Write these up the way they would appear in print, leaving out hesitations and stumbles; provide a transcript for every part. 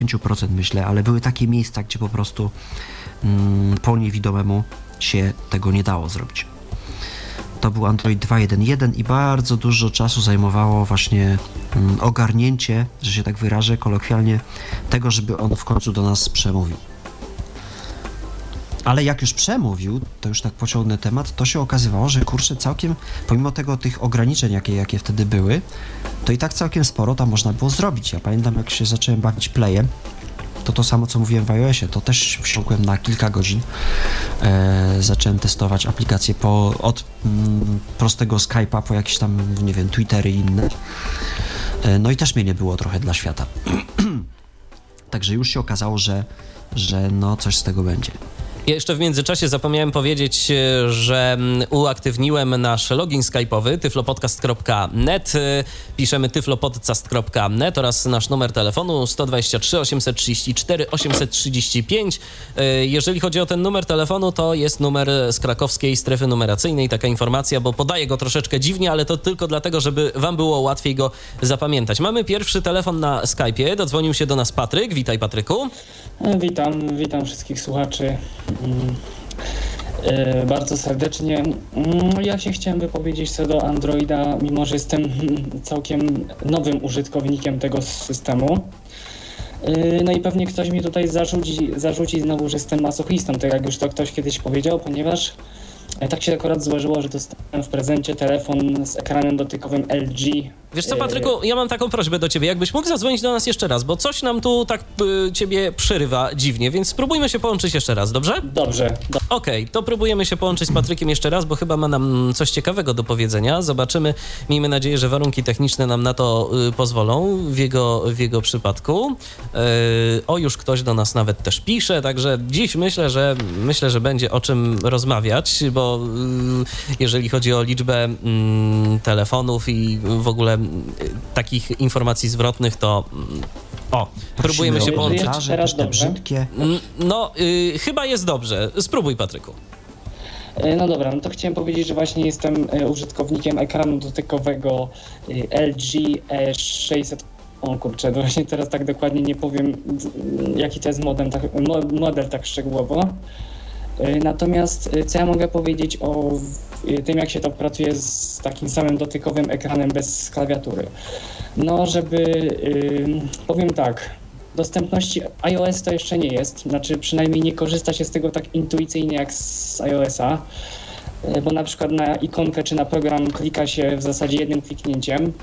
10% myślę, ale były takie miejsca, gdzie po prostu po niewidomemu się tego nie dało zrobić. To był Android 2.1.1 i bardzo dużo czasu zajmowało właśnie ogarnięcie, że się tak wyrażę kolokwialnie, tego, żeby on w końcu do nas przemówił. Ale jak już przemówił, to już tak pociągnę temat, to się okazywało, że kurczę, całkiem, pomimo tego tych ograniczeń, jakie wtedy były, to i tak całkiem sporo tam można było zrobić. Ja pamiętam, jak się zacząłem bawić Playem, to samo, co mówiłem w iOSie, to też wsiąkłem na kilka godzin. Zacząłem testować aplikacje od prostego Skype'a po jakieś tam, nie wiem, Twittery i inne. No i też mnie nie było trochę dla świata. Także już się okazało, że no coś z tego będzie. Jeszcze w międzyczasie zapomniałem powiedzieć, że uaktywniłem nasz login skype'owy tyflopodcast.net, piszemy tyflopodcast.net oraz nasz numer telefonu 123 834 835. Jeżeli chodzi o ten numer telefonu, to jest numer z krakowskiej strefy numeracyjnej, taka informacja, bo podaję go troszeczkę dziwnie, ale to tylko dlatego, żeby wam było łatwiej go zapamiętać. Mamy pierwszy telefon na Skype'ie, dodzwonił się do nas Patryk. Witaj, Patryku. Witam wszystkich słuchaczy bardzo serdecznie. Ja się chciałem wypowiedzieć co do Androida, mimo że jestem całkiem nowym użytkownikiem tego systemu. No i pewnie ktoś mi tutaj zarzuci znowu, że jestem masochistą, tak jak już to ktoś kiedyś powiedział, ponieważ tak się akurat złożyło, że dostałem w prezencie telefon z ekranem dotykowym LG. Wiesz co, Patryku, ja mam taką prośbę do ciebie, jakbyś mógł zadzwonić do nas jeszcze raz, bo coś nam tu tak ciebie przerywa dziwnie, więc spróbujmy się połączyć jeszcze raz, dobrze? Dobrze. Okej, to próbujemy się połączyć z Patrykiem jeszcze raz, bo chyba ma nam coś ciekawego do powiedzenia. Zobaczymy, miejmy nadzieję, że warunki techniczne nam na to pozwolą w jego przypadku. Już ktoś do nas nawet też pisze, także dziś myślę, że będzie o czym rozmawiać, bo jeżeli chodzi o liczbę telefonów i w ogóle takich informacji zwrotnych, to próbujemy się połączyć. Teraz te brzydkie. Chyba jest dobrze. Spróbuj, Patryku. No dobra, no to chciałem powiedzieć, że właśnie jestem użytkownikiem ekranu dotykowego LG E600. O kurczę, no właśnie teraz tak dokładnie nie powiem, jaki to jest model tak szczegółowo. Natomiast co ja mogę powiedzieć o tym, jak się to pracuje z takim samym dotykowym ekranem bez klawiatury? No, powiem tak, dostępności iOS to jeszcze nie jest, znaczy przynajmniej nie korzysta się z tego tak intuicyjnie jak z iOS-a, bo na przykład na ikonkę czy na program klika się w zasadzie jednym kliknięciem.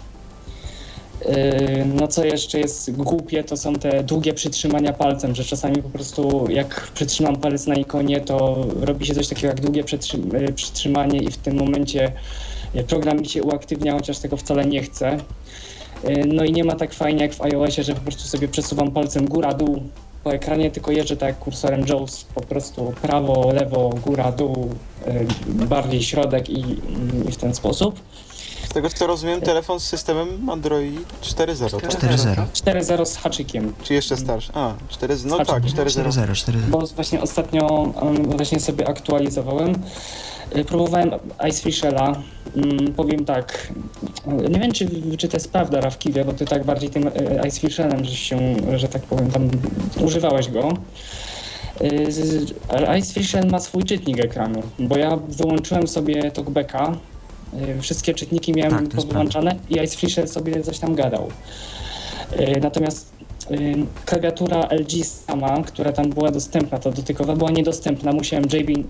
No co jeszcze jest głupie, to są te długie przytrzymania palcem, że czasami po prostu jak przytrzymam palec na ikonie, to robi się coś takiego jak długie przytrzymanie i w tym momencie program mi się uaktywnia, chociaż tego wcale nie chcę. No i nie ma tak fajnie jak w iOSie, że po prostu sobie przesuwam palcem góra-dół po ekranie, tylko jeżdżę tak jak kursorem Jaws, po prostu prawo, lewo, góra, dół, bardziej środek i w ten sposób. Z tego co rozumiem, telefon z systemem Android 4.0, tak? 4.0. 4.0 z haczykiem. Czy jeszcze starszy? 4.0, no tak, 4.0. Bo właśnie ostatnio sobie aktualizowałem. Próbowałem Icefishela. Powiem tak, nie wiem czy to jest prawda, Rafkiwie, bo ty tak bardziej tym Icefishelem, że tak powiem, tam używałeś go. Ale Icefishel ma swój czytnik ekranu, bo ja wyłączyłem sobie talkbacka, wszystkie czytniki miałem podłączane i Icefishel sobie coś tam gadał. Natomiast klawiatura LG sama, która tam była dostępna, to dotykowa, była niedostępna. Musiałem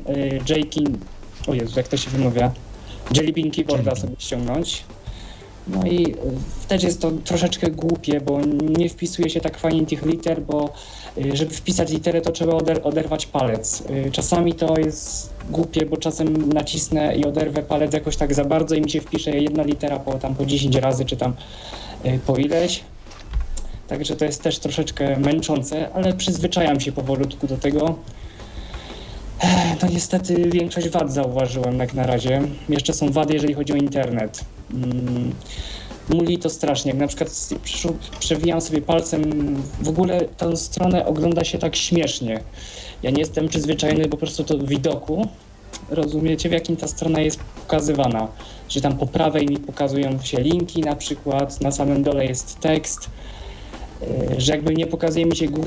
Jelly Bean Keyboarda sobie ściągnąć. No i też jest to troszeczkę głupie, bo nie wpisuje się tak fajnie tych liter, bo żeby wpisać literę, to trzeba oderwać palec. Czasami to jest głupie, bo czasem nacisnę i oderwę palec jakoś tak za bardzo i mi się wpisze jedna litera po 10 razy, czy tam po ileś. Także to jest też troszeczkę męczące, ale przyzwyczajam się powolutku do tego. No niestety większość wad zauważyłem jak na razie. Jeszcze są wady, jeżeli chodzi o internet. Muli to strasznie. Jak na przykład przewijam sobie palcem, w ogóle tę stronę ogląda się tak śmiesznie. Ja nie jestem przyzwyczajony po prostu do widoku. Rozumiecie, w jakim ta strona jest pokazywana? Że tam po prawej mi pokazują się linki na przykład, na samym dole jest tekst. że jakby nie pokazuje mi się główna